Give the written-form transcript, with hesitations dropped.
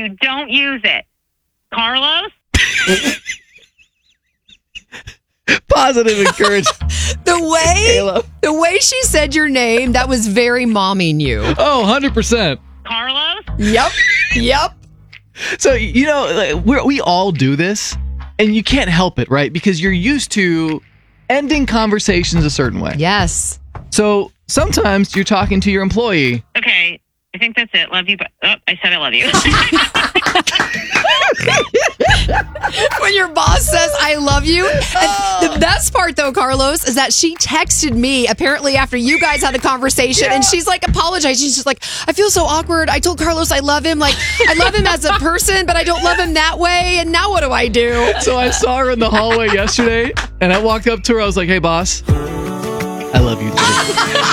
you don't use it. Carlos? Positive encouragement. The way she said your name, that was very momming you. Oh, 100%. Carlos? Yep. So, we all do this, and you can't help it, right? Because you're used to ending conversations a certain way. Yes. So sometimes you're talking to your employee. Okay, I think that's it. Love you, but I said I love you. When your boss says, I love you. And the best part, though, Carlos, is that she texted me apparently after you guys had the conversation. And she's like apologizing. She's just like, I feel so awkward. I told Carlos I love him. Like, I love him as a person, but I don't love him that way. And now what do I do? So I saw her in the hallway yesterday, and I walked up to her. I was like, hey, boss, I love you too.